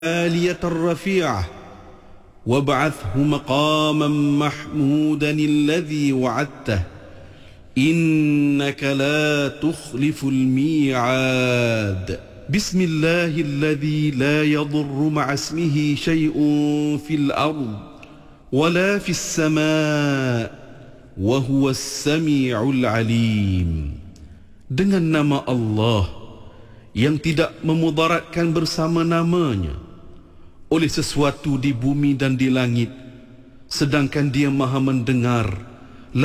العالية الرفيعة وابعثه مقاما محمودا الذي وعدته إنك لا تخلف الميعاد بسم الله الذي لا يضر مع اسمه شيء في الأرض ولا في السماء وهو السميع العليم. Dengan nama Allah yang tidak memudaratkan bersama namanya oleh sesuatu di bumi dan di langit, sedangkan Dia Maha mendengar